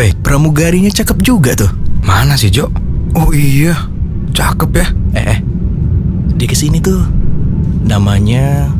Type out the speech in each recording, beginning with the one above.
Pramugarinya cakep juga tuh. Mana sih, Jo? Oh iya, cakep ya. Di kesini tuh namanya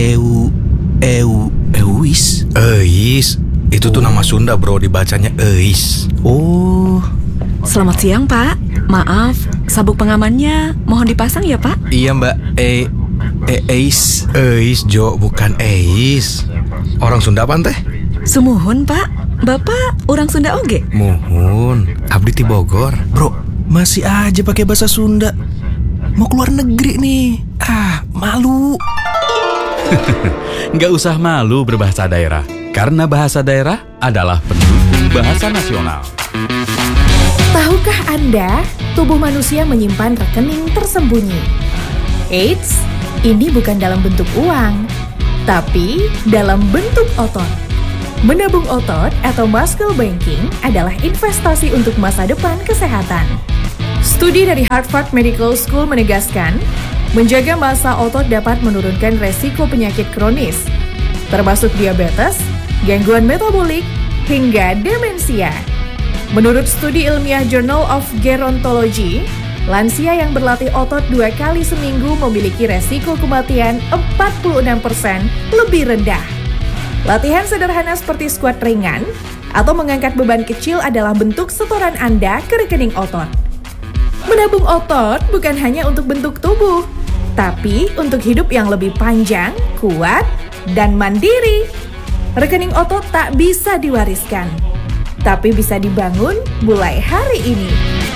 Euis. Eis. Itu tuh nama Sunda, bro, dibacanya Eis. Oh, Selamat siang, Pak. Maaf, sabuk pengamannya mohon dipasang ya, Pak? iya Mbak. Eis. Eis, Jo, bukan Eis. Orang Sunda apa teh? Sumuhun, Pak. Bapak orang Sunda oge. Muhun, abdi ti Bogor. Bro, masih aja pakai bahasa Sunda. Mau keluar negeri nih. Malu. Nggak usah malu berbahasa daerah, karena bahasa daerah adalah pendukung bahasa nasional. Tahukah Anda, tubuh manusia menyimpan rekening tersembunyi? Eits, ini bukan dalam bentuk uang, tapi dalam bentuk otot. Menabung otot atau muscle banking adalah investasi untuk masa depan kesehatan. Studi dari Harvard Medical School menegaskan, menjaga massa otot dapat menurunkan resiko penyakit kronis, termasuk diabetes, gangguan metabolik, hingga demensia. Menurut studi ilmiah Journal of Gerontology, lansia yang berlatih otot 2 kali seminggu memiliki resiko kematian 46% lebih rendah. Latihan sederhana seperti squat ringan atau mengangkat beban kecil adalah bentuk setoran Anda ke rekening otot. Menabung otot bukan hanya untuk bentuk tubuh, tapi untuk hidup yang lebih panjang, kuat, dan mandiri. Rekening otot tak bisa diwariskan, tapi bisa dibangun mulai hari ini.